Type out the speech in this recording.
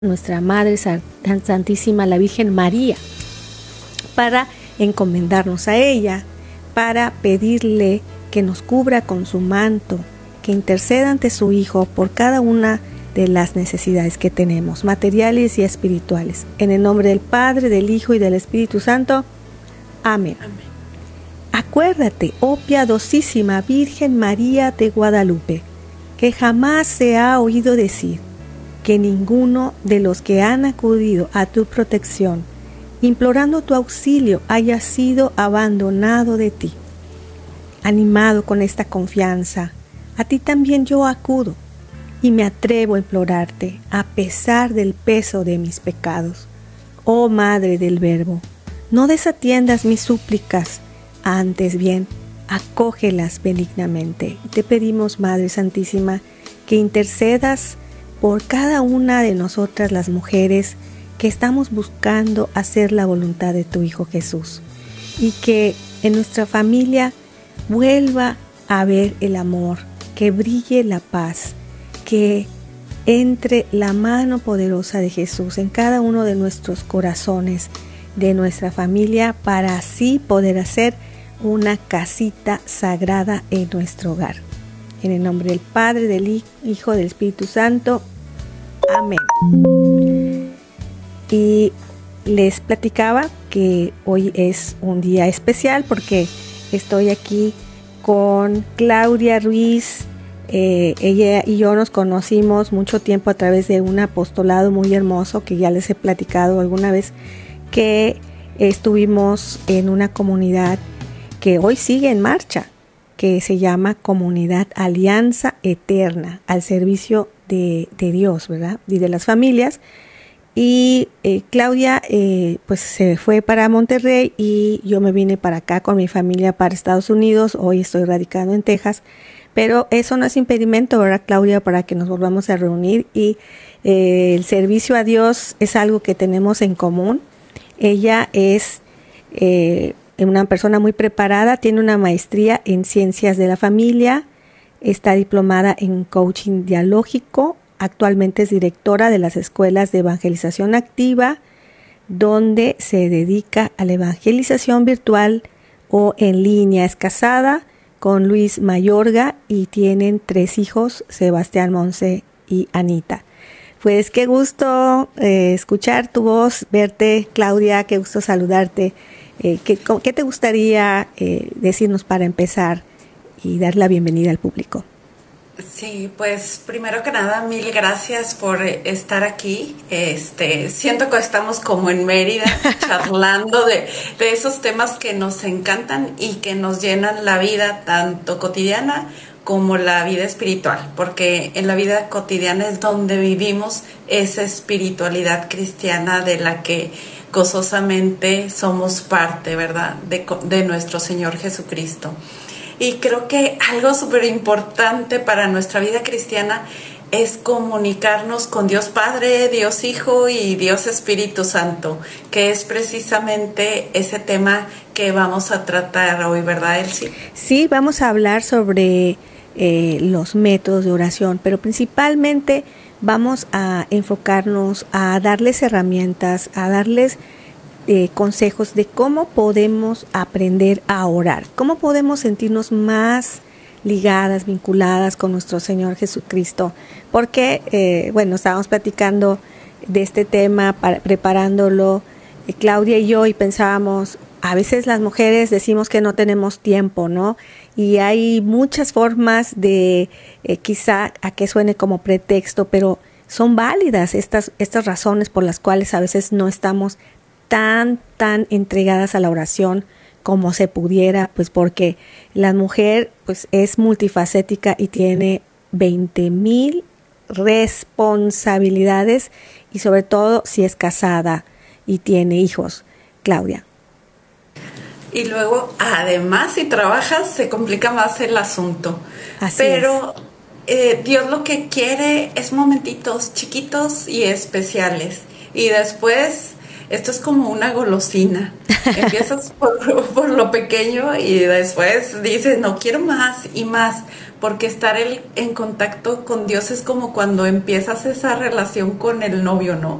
nuestra Madre Santísima, la Virgen María, para encomendarnos a ella, para pedirle que nos cubra con su manto, que interceda ante su Hijo por cada una de las necesidades que tenemos, materiales y espirituales. En el nombre del Padre, del Hijo y del Espíritu Santo. Amén. Amén. Acuérdate, oh piadosísima Virgen María de Guadalupe, que jamás se ha oído decir que ninguno de los que han acudido a tu protección, implorando tu auxilio, haya sido abandonado de ti. Animado con esta confianza, a ti también yo acudo y me atrevo a implorarte a pesar del peso de mis pecados. Oh Madre del Verbo, no desatiendas mis súplicas, antes bien, acógelas benignamente. Te pedimos, Madre Santísima, que intercedas por cada una de nosotras las mujeres que estamos buscando hacer la voluntad de tu Hijo Jesús, y que en nuestra familia vuelva a ver el amor, que brille la paz, que entre la mano poderosa de Jesús en cada uno de nuestros corazones, de nuestra familia, para así poder hacer una casita sagrada en nuestro hogar. En el nombre del Padre, del Hijo, del Espíritu Santo. Amén. Y les platicaba que hoy es un día especial porque estoy aquí con Claudia Ruiz. Ella y yo nos conocimos mucho tiempo a través de un apostolado muy hermoso que ya les he platicado alguna vez, que estuvimos en una comunidad que hoy sigue en marcha, que se llama Comunidad Alianza Eterna, al servicio de Dios, ¿verdad? Y de las familias. Y Claudia pues se fue para Monterrey y yo me vine para acá con mi familia para Estados Unidos. Hoy estoy radicando en Texas, pero eso no es impedimento, ¿verdad, Claudia?, para que nos volvamos a reunir. Y el servicio a Dios es algo que tenemos en común. Ella es una persona muy preparada, tiene una maestría en ciencias de la familia, está diplomada en coaching dialógico, actualmente es directora de las escuelas de evangelización activa, donde se dedica a la evangelización virtual o en línea. Es casada con Luis Mayorga y tienen 3 hijos, Sebastián, Monse y Anita. Pues qué gusto escuchar tu voz, verte, Claudia, qué gusto saludarte. ¿Qué te gustaría decirnos para empezar y dar la bienvenida al público? Sí, pues primero que nada, mil gracias por estar aquí. Siento que estamos como en Mérida charlando de esos temas que nos encantan y que nos llenan la vida tanto cotidiana como la vida espiritual, porque en la vida cotidiana es donde vivimos esa espiritualidad cristiana de la que gozosamente somos parte, ¿verdad?, de nuestro Señor Jesucristo. Y creo que algo súper importante para nuestra vida cristiana es comunicarnos con Dios Padre, Dios Hijo y Dios Espíritu Santo, que es precisamente ese tema que vamos a tratar hoy, ¿verdad, Elsie? Sí, vamos a hablar sobre los métodos de oración, pero principalmente vamos a enfocarnos a darles herramientas, a darles consejos de cómo podemos aprender a orar, cómo podemos sentirnos más ligadas, vinculadas con nuestro Señor Jesucristo, porque, estábamos platicando de este tema, preparándolo, Claudia y yo, y pensábamos, a veces las mujeres decimos que no tenemos tiempo, ¿no? Y hay muchas formas de, quizá a que suene como pretexto, pero son válidas estas razones por las cuales a veces no estamos tan entregadas a la oración como se pudiera, pues porque la mujer pues es multifacética y tiene 20,000 responsabilidades, y sobre todo si es casada y tiene hijos, Claudia. Y luego, además, si trabajas, se complica más el asunto. Pero Dios lo que quiere es momentitos chiquitos y especiales. Y después, esto es como una golosina. Empiezas por lo pequeño y después dices, no, quiero más y más. porque estar en contacto con Dios es como cuando empiezas esa relación con el novio, ¿no?